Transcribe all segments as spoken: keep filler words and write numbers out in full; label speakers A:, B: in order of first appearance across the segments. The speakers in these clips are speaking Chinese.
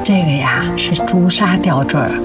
A: 这个呀是朱砂吊坠儿，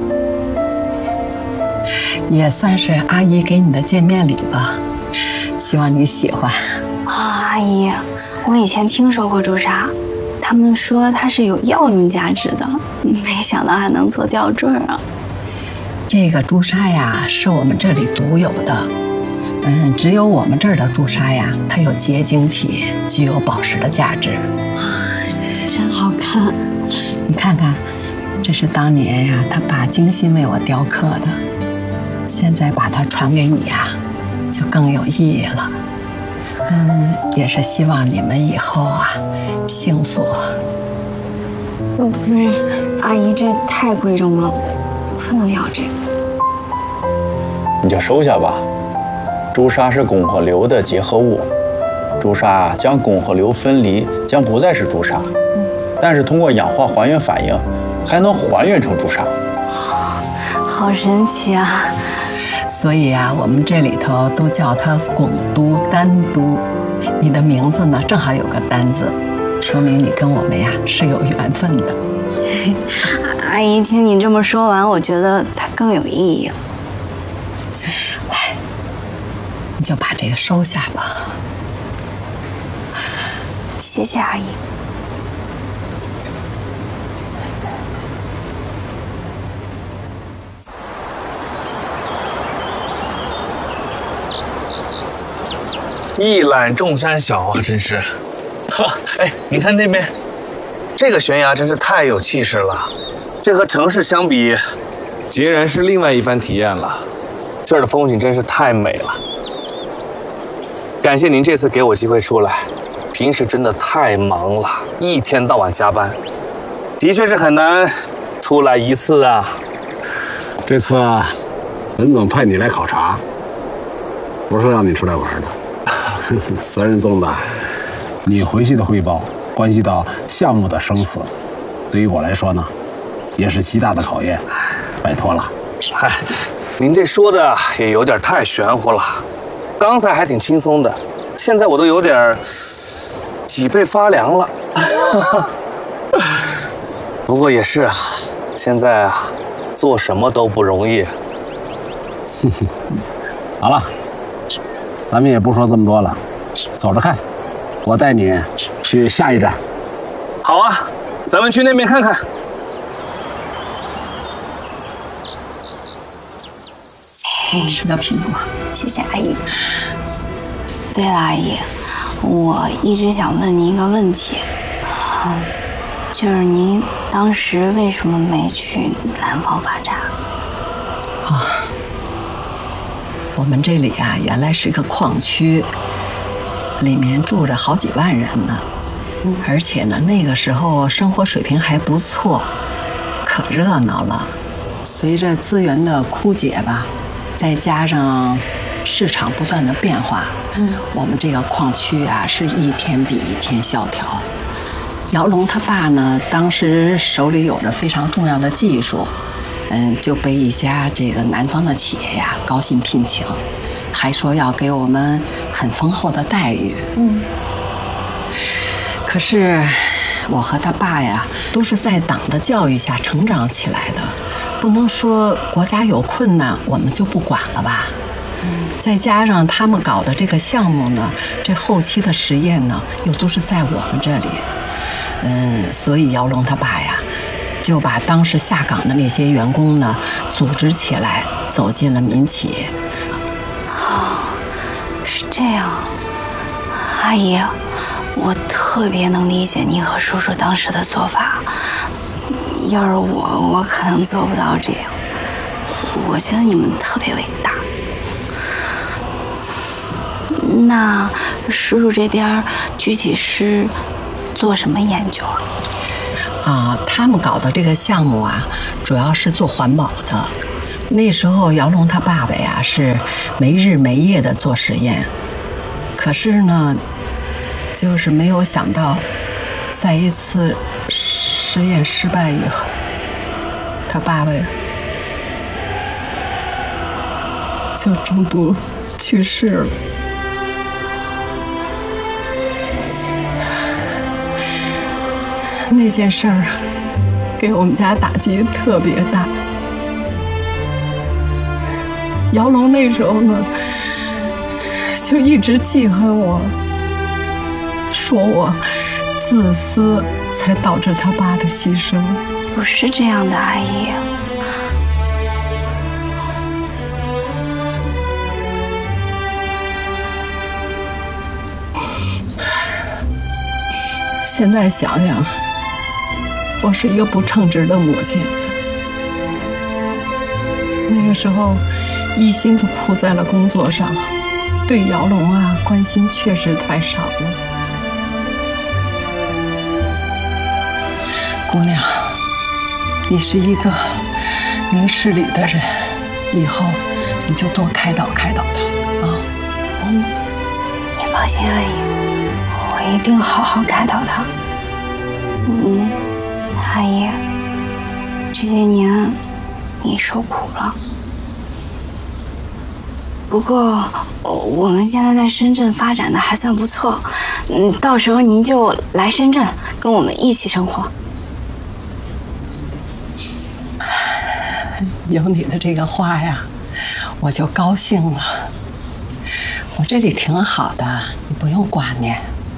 A: 也算是阿姨给你的见面礼吧，希望你喜欢。
B: 啊，阿姨，我以前听说过朱砂，他们说它是有药用价值的，没想到还能做吊坠啊。
A: 这个朱砂呀是我们这里独有的，嗯，只有我们这儿的朱砂呀，它有结晶体，具有宝石的价值。
B: 啊，真好看！
A: 你看看，这是当年呀他爸精心为我雕刻的，现在把它传给你呀，就更有意义了。嗯，也是希望你们以后啊幸福。
B: 不是，阿姨，这太贵重了，不能要这个。
C: 你就收下吧。朱砂是汞和硫的结合物，朱砂将汞和硫分离，将不再是朱砂。嗯，但是通过氧化还原反应，还能还原成朱砂。
B: 好神奇啊！
A: 所以啊，我们这里头都叫它汞都丹都。你的名字呢，正好有个丹字，说明你跟我们呀是有缘分的。
B: 阿姨，听你这么说完，我觉得它更有意义了。
A: 来，你就把这个收下吧。
B: 谢谢阿姨。
D: 一览众山小啊，真是。呵，哎，你看那边，这个悬崖真是太有气势了。这和城市相比，
E: 截然是另外一番体验了。
D: 这儿的风景真是太美了。感谢您这次给我机会出来，平时真的太忙了，一天到晚加班，的确是很难出来一次啊。
F: 这次啊，文总派你来考察，不是让你出来玩的。责任重大，你回去的汇报关系到项目的生死，对于我来说呢，也是极大的考验，拜托了。
D: 嗨，您这说的也有点太玄乎了，刚才还挺轻松的，现在我都有点脊背发凉了。不过也是啊，现在啊，做什么都不容易。
F: 好了。咱们也不说这么多了，走着看，我带你去下一站。
D: 好啊，咱们去那边看看。
A: 吃个苹果，
B: 谢谢阿姨。对了，阿姨，我一直想问您一个问题，就是您当时为什么没去南方发展？
A: 啊。我们这里啊，原来是个矿区，里面住着好几万人呢，而且呢，那个时候生活水平还不错，可热闹了。随着资源的枯竭吧，再加上市场不断的变化，嗯，我们这个矿区啊，是一天比一天萧条。姚龙他爸呢，当时手里有着非常重要的技术。嗯，就被一家这个南方的企业呀高薪聘请，还说要给我们很丰厚的待遇。嗯，可是我和他爸呀都是在党的教育下成长起来的，不能说国家有困难我们就不管了吧。嗯，再加上他们搞的这个项目呢，这后期的实验呢又都是在我们这里。嗯，所以姚龙他爸呀。就把当时下岗的那些员工呢组织起来，走进了民企。
B: 哦，是这样，阿姨，我特别能理解您和叔叔当时的做法。要是我，我可能做不到这样。我觉得你们特别伟大。那叔叔这边具体是做什么研究啊？
A: 啊，他们搞的这个项目啊，主要是做环保的。那时候姚龙他爸爸呀是没日没夜的做实验，可是呢，就是没有想到，在一次实验失败以后，他爸爸呀就中毒去世了。那件事儿给我们家打击特别大。姚龙那时候呢，就一直记恨我，说我自私，才导致他爸的牺牲。
B: 不是这样的，阿姨。
A: 现在想想，我是一个不称职的母亲。那个时候，一心都扑在了工作上，对姚龙啊关心确实太少了。姑娘，你是一个明事理的人，以后你就多开导开导他啊。
B: 嗯，你放心，阿姨，我一定好好开导他。嗯，阿姨，这些年你受苦了。不过我们现在在深圳发展的还算不错，嗯，到时候您就来深圳跟我们一起生活。
A: 有你的这个话呀，我就高兴了。我这里挺好的，你不用挂念。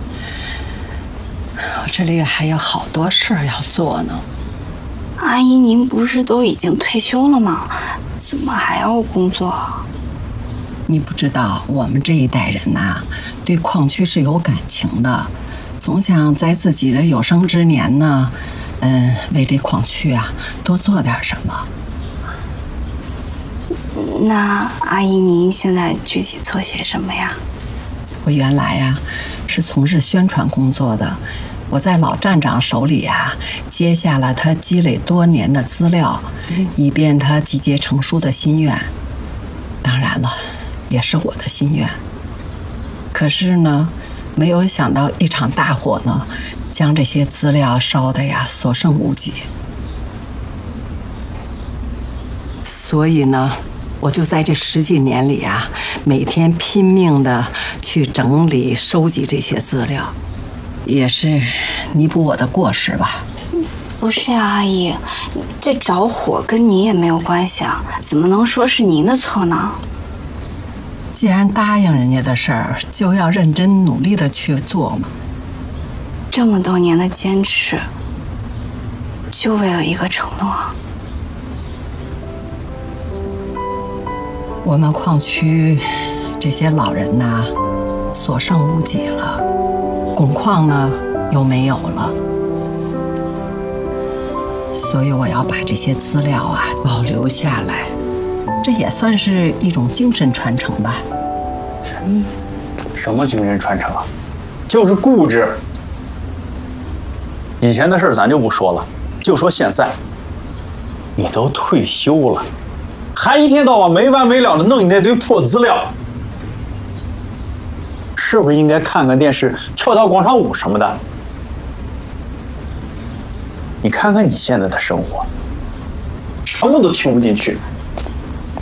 A: 我这里还有好多事儿要做呢。
B: 阿姨，您不是都已经退休了吗？怎么还要工作？
A: 你不知道，我们这一代人呐、啊，对矿区是有感情的，总想在自己的有生之年呢，嗯，为这矿区啊多做点什么。
B: 那阿姨，您现在具体做些什么呀？
A: 我原来呀是从事宣传工作的，我在老站长手里呀接下了他积累多年的资料，以便他集结成书的心愿。当然了，也是我的心愿。可是呢，没有想到一场大火呢，将这些资料烧得呀所剩无几。所以呢，我就在这十几年里啊，每天拼命的去整理、收集这些资料，也是弥补我的过失吧。
B: 不是呀，阿姨，这着火跟你也没有关系啊，怎么能说是您的错呢？
A: 既然答应人家的事儿，就要认真努力的去做嘛。
B: 这么多年的坚持，就为了一个承诺。
A: 我们矿区这些老人呐，所剩无几了，汞矿呢又没有了，所以我要把这些资料啊保留下来，这也算是一种精神传承吧。
C: 嗯，什么精神传承啊？就是固执。以前的事儿咱就不说了，就说现在，你都退休了，还一天到晚没完没了的弄你那堆破资料，是不是应该看看电视、跳跳广场舞什么的？你看看你现在的生活，什么都听不进去。